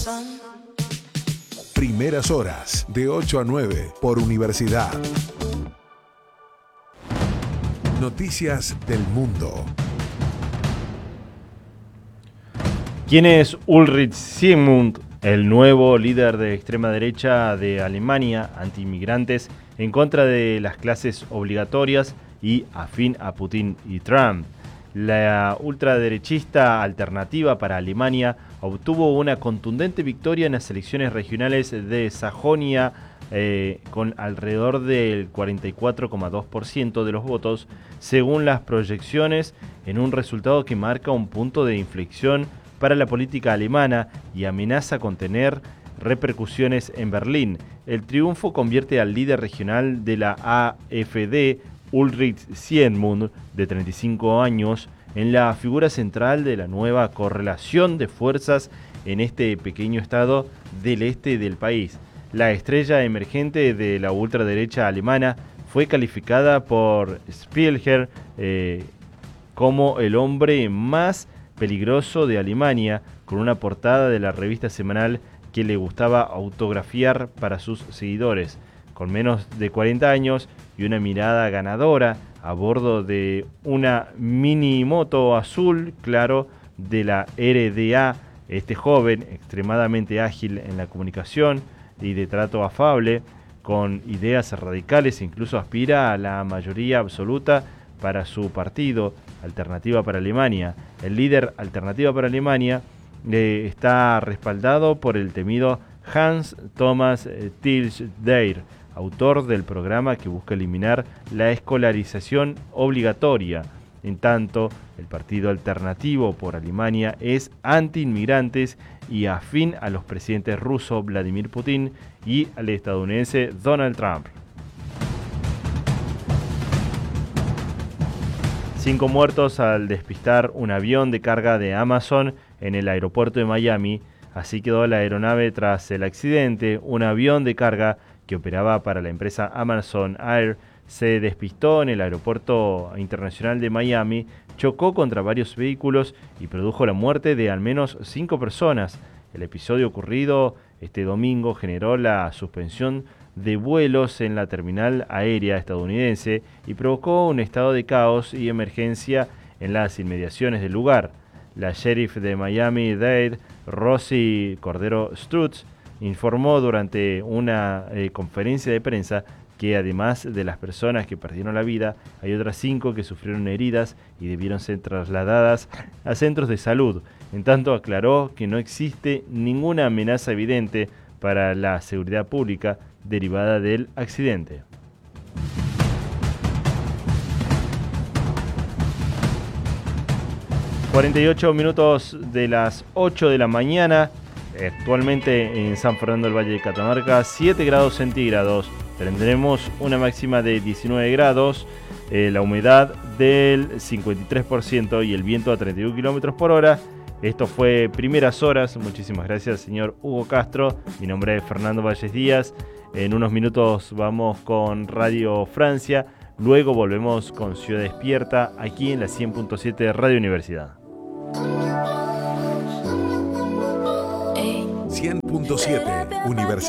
Primeras horas, de 8 a 9, por Universidad. Noticias del mundo. ¿Quién es Ulrich Siegmund, el nuevo líder de extrema derecha de Alemania, anti-inmigrantes, en contra de las clases obligatorias y afín a Putin y Trump? La ultraderechista Alternativa para Alemania obtuvo una contundente victoria en las elecciones regionales de Sajonia con alrededor del 44,2% de los votos, según las proyecciones, en un resultado que marca un punto de inflexión para la política alemana y amenaza con tener repercusiones en Berlín. El triunfo convierte al líder regional de la AfD, Ulrich Siegmund, de 35 años, en la figura central de la nueva correlación de fuerzas en este pequeño estado del este del país. La estrella emergente de la ultraderecha alemana fue calificada por Spiegel como el hombre más peligroso de Alemania, con una portada de la revista semanal que le gustaba autografiar para sus seguidores. Con menos de 40 años y una mirada ganadora a bordo de una mini moto azul claro de la RDA, este joven, extremadamente ágil en la comunicación y de trato afable, con ideas radicales, incluso aspira a la mayoría absoluta para su partido, Alternativa para Alemania. El líder Alternativa para Alemania está respaldado por el temido Hans Thomas Tilschder, autor del programa que busca eliminar la escolarización obligatoria. En tanto, el Partido Alternativo por Alemania es anti-inmigrantes y afín a los presidentes ruso Vladimir Putin y al estadounidense Donald Trump. 5 muertos al despistar un avión de carga de Amazon en el aeropuerto de Miami. Así quedó la aeronave tras el accidente. Un avión de carga que operaba para la empresa Amazon Air se despistó en el aeropuerto internacional de Miami, chocó contra varios vehículos y produjo la muerte de al menos 5 personas. El episodio ocurrido este domingo generó la suspensión de vuelos en la terminal aérea estadounidense y provocó un estado de caos y emergencia en las inmediaciones del lugar. La sheriff de Miami-Dade, Rosie Cordero Strutz, informó durante una conferencia de prensa que además de las personas que perdieron la vida, hay otras 5 que sufrieron heridas y debieron ser trasladadas a centros de salud. En tanto, aclaró que no existe ninguna amenaza evidente para la seguridad pública derivada del accidente. ...48 de las 8 de la mañana... Actualmente en San Fernando del Valle de Catamarca, 7 grados centígrados. Tendremos una máxima de 19 grados, la humedad del 53% y el viento a 31 kilómetros por hora. Esto fue Primeras Horas. Muchísimas gracias, señor Hugo Castro. Mi nombre es Fernando Valles Díaz. En unos minutos vamos con Radio Francia. Luego volvemos con Ciudad Despierta, aquí en la 100.7 de Radio Universidad. 100.7 Universidad.